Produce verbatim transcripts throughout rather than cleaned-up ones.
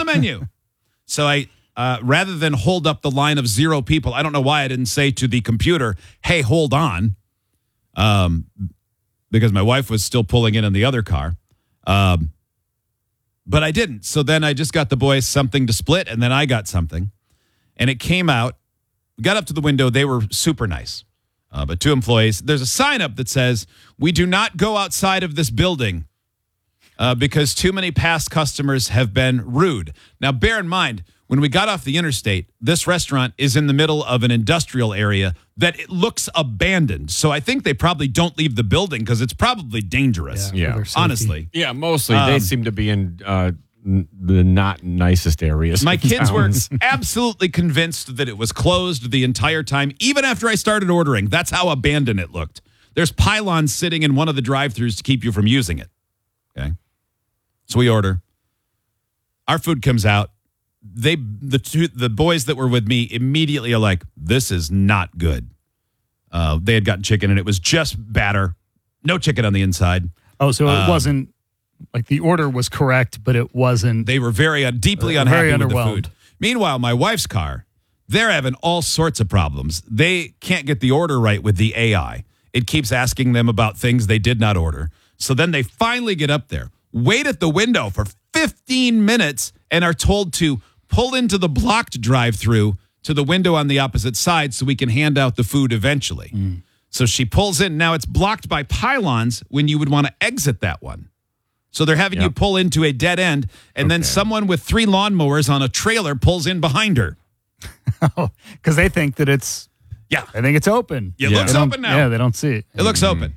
menu. So I, uh, rather than hold up the line of zero people, I don't know why I didn't say to the computer, hey, hold on, um, because my wife was still pulling in in the other car. Um, but I didn't. So then I just got the boys something to split, and then I got something. And it came out. We got up to the window. They were super nice. Uh, but two employees, there's a sign up that says, we do not go outside of this building uh, because too many past customers have been rude. Now, bear in mind, when we got off the interstate, this restaurant is in the middle of an industrial area that it looks abandoned. So I think they probably don't leave the building because it's probably dangerous. Yeah, Yeah. honestly. Yeah, mostly Um, they seem to be in uh, n- the not nicest areas. My of kids were towns. absolutely convinced that it was closed the entire time, even after I started ordering. That's how abandoned it looked. There's pylons sitting in one of the drive-thrus to keep you from using it. Okay. So we order. Our food comes out. They the two the boys that were with me immediately are like, this is not good. Uh, they had gotten chicken and it was just batter. No chicken on the inside. Oh, so it Um, wasn't like the order was correct, but it wasn't. They were very uh, deeply Uh, unhappy very with the underwhelmed. food. Meanwhile, my wife's car, they're having all sorts of problems. They can't get the order right with the A I. It keeps asking them about things they did not order. So then they finally get up there, wait at the window for fifteen minutes, and are told to pull into the blocked drive-through to the window on the opposite side so we can hand out the food eventually. Mm. So she pulls in. Now it's blocked by pylons when you would want to exit that one. So they're having you Yep. pull into a dead end, and then Okay. someone with three lawnmowers on a trailer pulls in behind her. Because they think that it's, Yeah, I think it's open. it Yeah. looks They don't- open now. Yeah, they don't see it. It looks open.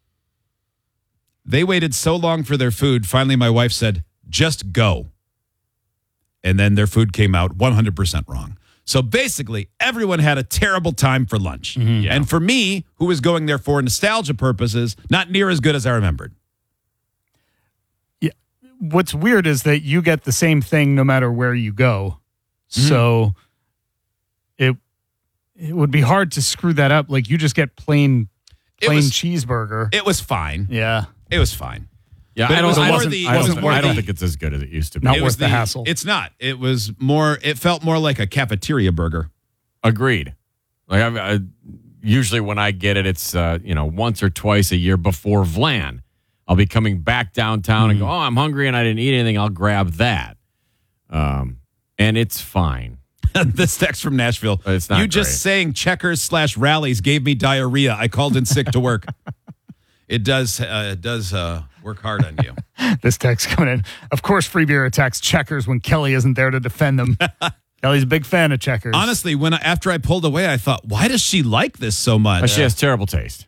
They waited so long for their food. Finally, my wife said, just go. And then their food came out one hundred percent wrong. So basically, everyone had a terrible time for lunch. Yeah. And for me, who was going there for nostalgia purposes, not near as good as I remembered. What's weird is that you get the same thing no matter where you go. Mm-hmm. So it it would be hard to screw that up. Like you just get plain It plain was- cheeseburger. It was fine. yeah. It was fine. Yeah, But I it don't. was I more don't, the- I don't, wasn't think- more I don't the- think it's as good as it used to be. Not It worth was the hassle. It's not. It was more, it felt more like a cafeteria burger. Agreed. Like I, I, usually when I get it, it's uh, you know once or twice a year before Vlan. I'll be coming back downtown and go, oh, I'm hungry and I didn't eat anything. I'll grab that, um, and it's fine. This text from Nashville. It's not you just great. saying checkers slash rallies gave me diarrhea. I called in sick to work. It does uh, it does uh, work hard on you. This text coming in. Of course, Free Beer attacks checkers when Kelly isn't there to defend them. Kelly's a big fan of checkers. Honestly, when I, after I pulled away, I thought, why does she like this so much? But she has terrible taste.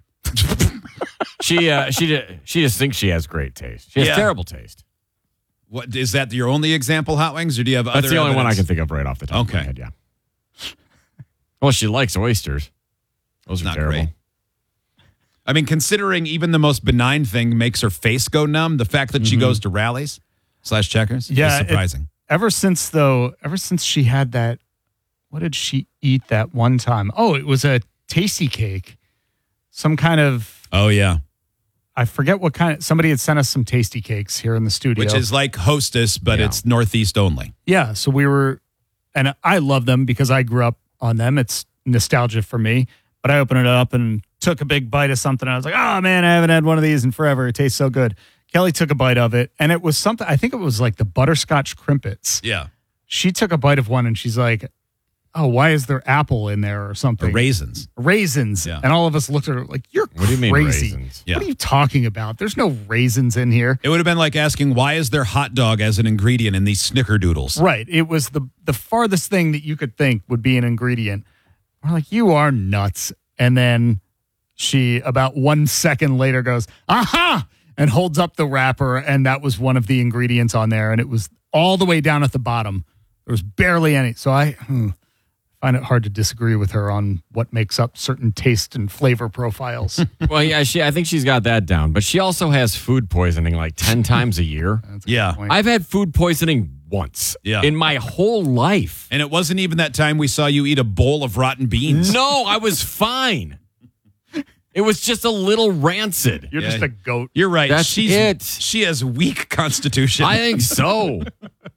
she uh, she ju- she just thinks she has great taste. She has Yeah. terrible taste. What is that? Your only example, Hot Wings, or do you have other? That's the only one I evidence? can think of right off the top of Okay. my head. Yeah. Well, she likes oysters. Those are Not terrible. great. I mean, considering even the most benign thing makes her face go numb, the fact that she goes to rallies slash checkers Yeah, is it- surprising. ever since though, ever since she had that, what did she eat that one time? Oh, it was a tasty cake. Some kind of, Oh yeah, I forget what kind of, somebody had sent us some tasty cakes here in the studio. which is like Hostess, but Yeah. it's Northeast only. Yeah, so we were, and I love them because I grew up on them. It's nostalgia for me. But I opened it up and took a big bite of something. I was like, oh man, I haven't had one of these in forever. It tastes so good. Kelly took a bite of it, and it was something, I think it was like the butterscotch crimpets. Yeah, She took a bite of one and she's like, oh, why is there apple in there or or something? raisins. Raisins. Yeah. And all of us looked at her like, you're What do you mean crazy. raisins? Yeah. What are you talking about? There's no raisins in here. It would have been like asking, why is there hot dog as an ingredient in these snickerdoodles? Right. It was the the farthest thing that you could think would be an ingredient. We're like, you are nuts. And then she, about one second later, goes, aha, and holds up the wrapper. And that was one of the ingredients on there. And it was all the way down at the bottom. There was barely any. So I hmm, find it hard to disagree with her on what makes up certain taste and flavor profiles. Well, yeah, she. I think she's got that down. But she also has food poisoning like ten times a year. That's a good Yeah. point. I've had food poisoning once Yeah. in my whole life. And it wasn't even that time we saw you eat a bowl of rotten beans. No, I was fine. It was just a little rancid. You're Yeah. just a goat. You're right. That's She's, it. She has weak constitution. I think so.